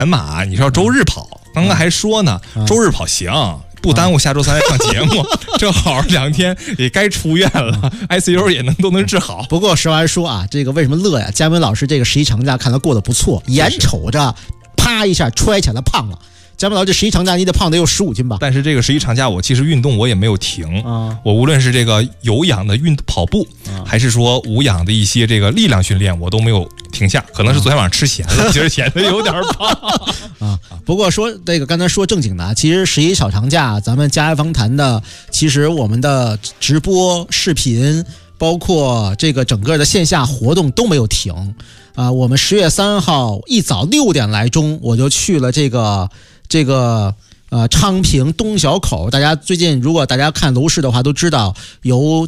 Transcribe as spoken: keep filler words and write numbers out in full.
马，你说周日跑，刚刚还说呢，周日跑行。不耽误下周三来上节目，正好两天也该出院了 ，I C U 也能都能治好。 不过实话说啊，这个为什么乐呀？佳明老师这个十一长假看他过得不错，眼瞅着啪一下揣起来胖了。佳明老师这十一长假你得胖得有十五斤吧？ 但是这个十一长假我其实运动我也没有停啊，我无论是这个有氧的运跑步，啊、还是说无氧的一些这个力量训练，我都没有停下。可能是昨天晚上吃咸了，今儿显得有点胖啊。不过说这个刚才说正经的，其实十一小长假咱们家方谈的，其实我们的直播视频，包括这个整个的线下活动都没有停啊。我们十月三号一早六点来钟，我就去了这个。这个呃昌平东小口，大家最近如果大家看楼市的话，都知道由